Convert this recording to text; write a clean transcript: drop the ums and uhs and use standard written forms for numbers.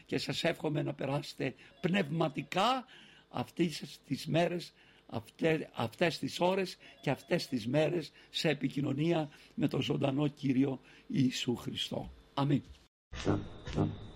και σας εύχομαι να περάσετε πνευματικά αυτές τις μέρες, αυτές τις ώρες και αυτές τις μέρες σε επικοινωνία με τον ζωντανό Κύριο Ιησού Χριστό. Αμήν.